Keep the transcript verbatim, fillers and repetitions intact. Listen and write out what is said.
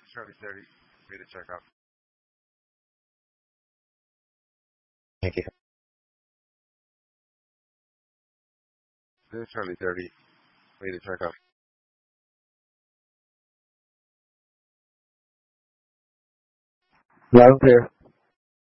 Charlie thirty, ready to check out. Thank you. This is Charlie thirty, ready to check out. Loud and clear.